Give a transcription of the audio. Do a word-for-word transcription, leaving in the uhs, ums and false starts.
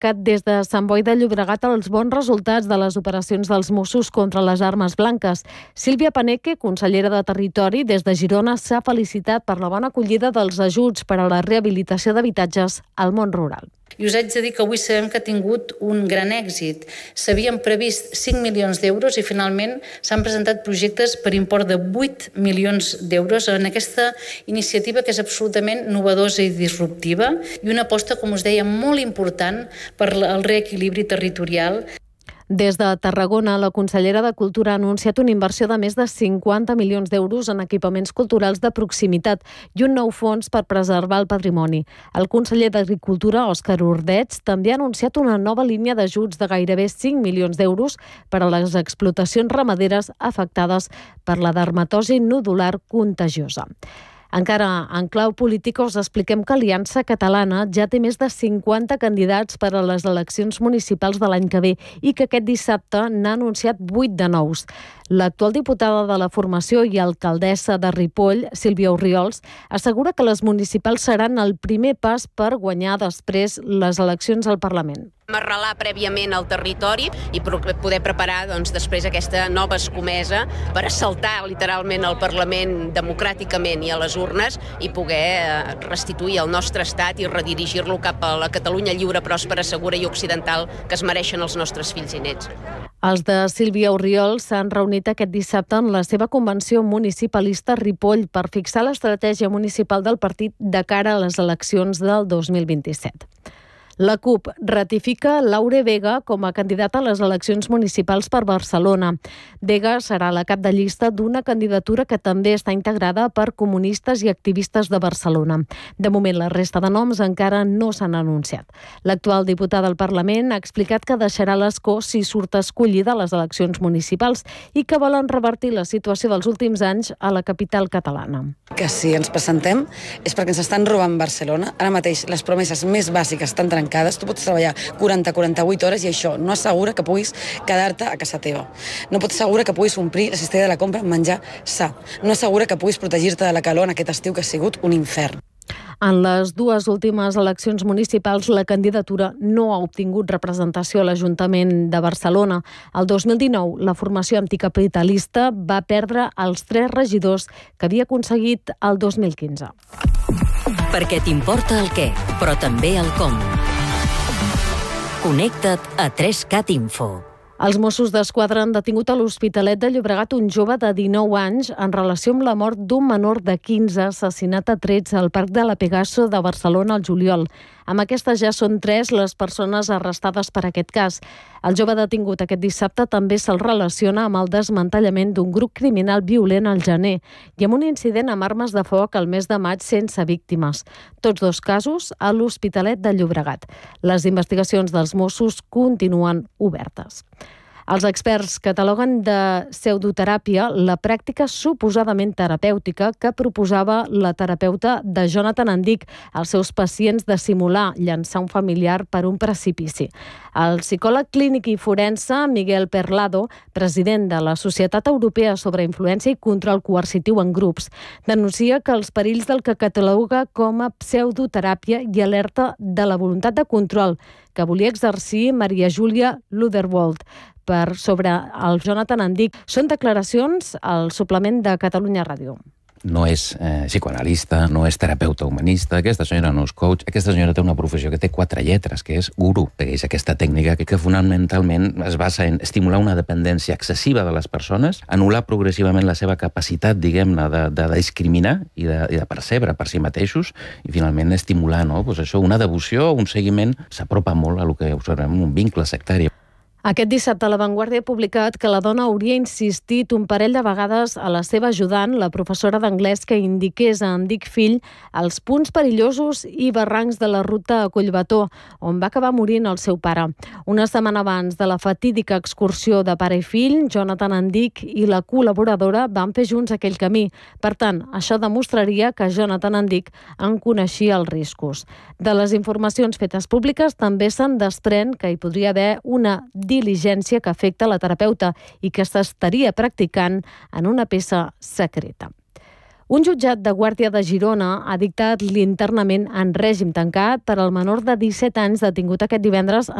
destacat des de Sant Boi de Llobregat els bons resultats de les operacions dels Mossos contra les armes blanques. Sílvia Paneque, consellera de Territori, des de Girona, s'ha felicitat per la bona acollida dels ajuts per a la rehabilitació d'habitatges al món rural. I us haig de dir que avui sabem que ha tingut un gran èxit. S'havien previst cinc milions d'euros i finalment s'han presentat projectes per import de vuit milions d'euros en aquesta iniciativa que és absolutament novedosa i disruptiva i una aposta, com us deia, molt important per al reequilibri territorial. Des de Tarragona, la consellera de Cultura ha anunciat una inversió de més de cinquanta milions d'euros en equipaments culturals de proximitat i un nou fons per preservar el patrimoni. El conseller d'Agricultura, Òscar Ordeig, també ha anunciat una nova línia d'ajuts de gairebé cinc milions d'euros per a les explotacions ramaderes afectades per la dermatosi nodular contagiosa. Encara en clau política us expliquem que Aliança Catalana ja té més de cinquanta candidats per a les eleccions municipals de l'any que ve i que aquest dissabte n'ha anunciat vuit de nous. L'actual diputada de la formació i alcaldessa de Ripoll, Sílvia Orriols, assegura que les municipals seran el primer pas per guanyar després les eleccions al Parlament. Arrelar prèviament el territori i poder preparar doncs, després aquesta nova escomesa per assaltar literalment el Parlament democràticament i a les urnes i poder restituir el nostre estat i redirigir-lo cap a la Catalunya lliure, pròspera, segura i occidental que es mereixen els nostres fills i nets. Els de Sílvia Orriols s'han reunit aquest dissabte en la seva convenció municipalista Ripoll per fixar l'estratègia municipal del partit de cara a les eleccions del dos mil vint-i-set. La CUP ratifica Laure Vega com a candidata a les eleccions municipals per Barcelona. Vega serà la cap de llista d'una candidatura que també està integrada per comunistes i activistes de Barcelona. De moment, la resta de noms encara no s'han anunciat. L'actual diputada al Parlament ha explicat que deixarà l'escó si surt escollida a les eleccions municipals i que volen revertir la situació dels últims anys a la capital catalana. Que si ens presentem és perquè ens estan robant Barcelona. Ara mateix les promeses més bàsiques estan trencades. Tu pots treballar quaranta a quaranta-vuit hores i això no assegura que puguis quedar-te a casa teva. No pots assegurar que puguis omplir la cistella de la compra amb menjar sa. No assegura que puguis protegir-te de la calor en aquest estiu que ha sigut un infern. En les dues últimes eleccions municipals, la candidatura no ha obtingut representació a l'Ajuntament de Barcelona. El dos mil dinou, la formació anticapitalista va perdre els tres regidors que havia aconseguit el dos mil quinze. Perquè t'importa el què, però també el com. Connecta't a tres cat Info. Els Mossos d'Esquadra han detingut a l'Hospitalet de Llobregat un jove de dinou anys en relació amb la mort d'un menor de quinze assassinat a trets al Parc de la Pegaso de Barcelona al juliol. Amb aquestes ja són tres les persones arrestades per aquest cas. El jove detingut aquest dissabte també se'l relaciona amb el desmantellament d'un grup criminal violent al gener i amb un incident amb armes de foc al mes de maig sense víctimes. Tots dos casos a l'Hospitalet de Llobregat. Les investigacions dels Mossos continuen obertes. Els experts cataloguen de pseudoteràpia la pràctica suposadament terapèutica que proposava la terapeuta de Jonathan Andic als seus pacients de simular llançar un familiar per un precipici. El psicòleg clínic i forense Miguel Perlado, president de la Societat Europea sobre Influència i Control Coercitiu en Grups, denuncia que els perills del que cataloga com a pseudoteràpia i alerta de la voluntat de control que volia exercir Maria Júlia Luderwold per sobre el Jonathan Andic. Són declaracions al suplement de Catalunya Ràdio. No és eh, psicoanalista, no és terapeuta humanista, aquesta senyora no és coach, aquesta senyora té una professió que té quatre lletres, que és guru, que és aquesta tècnica que, que fonamentalment es basa en estimular una dependència excessiva de les persones, anul·lar progressivament la seva capacitat, diguem-ne, de, de discriminar i de, i de percebre per si mateixos, i finalment estimular, no? Pues això, una devoció, un seguiment, s'apropa molt a lo que observem, un vincle sectari. Aquest dissabte La Vanguardia ha publicat que la dona hauria insistit un parell de vegades a la seva ajudant, la professora d'anglès, que indiqués a Andic fill els punts perillosos i barrancs de la ruta a Collbató, on va acabar morint el seu pare. Una setmana abans de la fatídica excursió de pare i fill, Jonathan Andic i la col·laboradora van fer junts aquell camí. Per tant, això demostraria que Jonathan Andic en coneixia els riscos. De les informacions fetes públiques també se'n desprèn que hi podria haver una diligència que afecta la terapeuta i que s'estaria practicant en una peça secreta. Un jutjat de Guàrdia de Girona ha dictat l'internament en règim tancat per al menor de disset anys detingut aquest divendres